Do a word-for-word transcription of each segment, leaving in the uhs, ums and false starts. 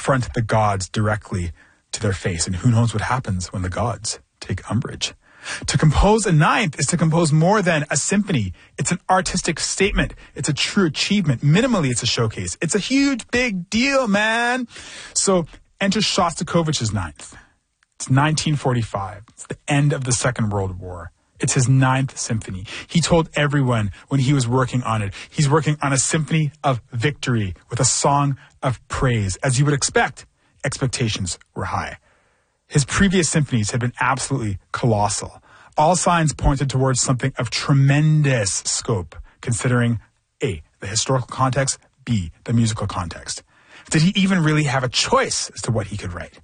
confront the gods directly to their face. And who knows what happens when the gods take umbrage. To compose a ninth is to compose more than a symphony. It's an artistic statement. It's a true achievement. Minimally, it's a showcase. It's a huge, big deal, man. So enter Shostakovich's ninth. It's nineteen forty-five. It's the end of the Second World War. It's his ninth symphony. He told everyone when he was working on it, he's working on a symphony of victory with a song of praise. As you would expect, expectations were high. His previous symphonies had been absolutely colossal. All signs pointed towards something of tremendous scope, considering A, the historical context, B, the musical context. Did he even really have a choice as to what he could write?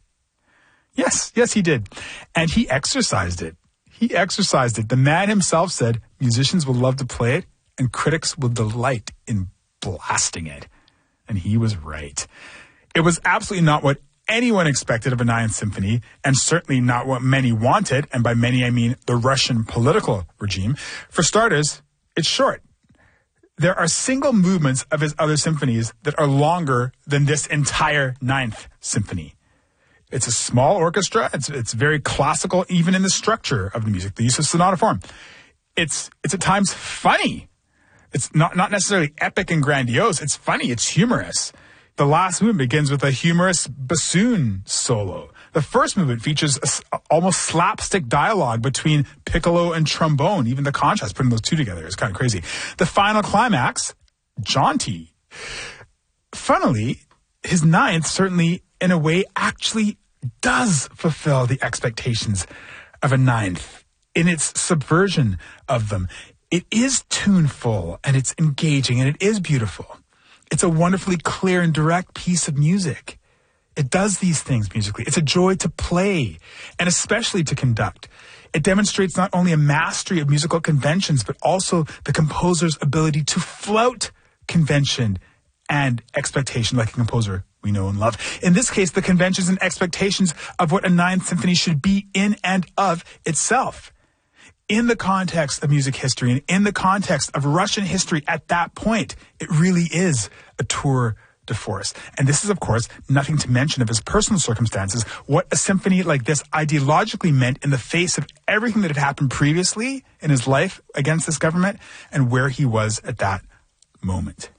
Yes, yes, he did. And he exercised it. He exercised it. The man himself said, musicians will love to play it, and critics will delight in blasting it. And he was right. It was absolutely not what anyone expected of a Ninth Symphony, and certainly not what many wanted, and by many I mean the Russian political regime. For starters, it's short. There are single movements of his other symphonies that are longer than this entire Ninth Symphony. It's a small orchestra. It's it's very classical, even in the structure of the music, the use of sonata form. It's it's at times funny. It's not, not necessarily epic and grandiose. It's funny. It's humorous. The last movement begins with a humorous bassoon solo. The first movement features a, almost slapstick dialogue between piccolo and trombone. Even the contrast, putting those two together, is kind of crazy. The final climax, jaunty. Funnily, his ninth certainly, in a way, actually does fulfill the expectations of a ninth in its subversion of them. It is tuneful, and it's engaging, and it is beautiful. It's a wonderfully clear and direct piece of music. It does these things musically. It's a joy to play, and especially to conduct. It demonstrates not only a mastery of musical conventions, but also the composer's ability to flout convention and expectation like a composer we know and love. In this case, the conventions and expectations of what a Ninth Symphony should be in and of itself. In the context of music history and in the context of Russian history at that point, it really is a tour de force. And this is, of course, nothing to mention of his personal circumstances, what a symphony like this ideologically meant in the face of everything that had happened previously in his life against this government and where he was at that moment.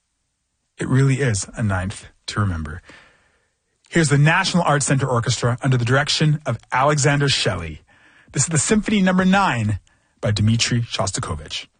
It really is a ninth to remember. Here's the National Arts Center Orchestra under the direction of Alexander Shelley. This is the Symphony Number Nine by Dmitri Shostakovich.